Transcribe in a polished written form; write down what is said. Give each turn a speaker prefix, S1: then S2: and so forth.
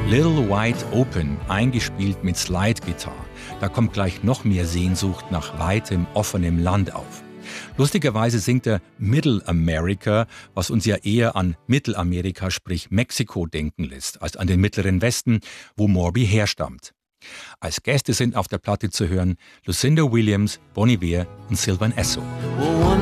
S1: Little Wide Open, eingespielt mit Slide-Gitarre. Da kommt gleich noch mehr Sehnsucht nach weitem, offenem Land auf. Lustigerweise singt er Middle America, was uns ja eher an Mittelamerika, sprich Mexiko, denken lässt, als an den Mittleren Westen, wo Morbey herstammt. Als Gäste sind auf der Platte zu hören Lucinda Williams, Bon Iver und Sylvan Esso.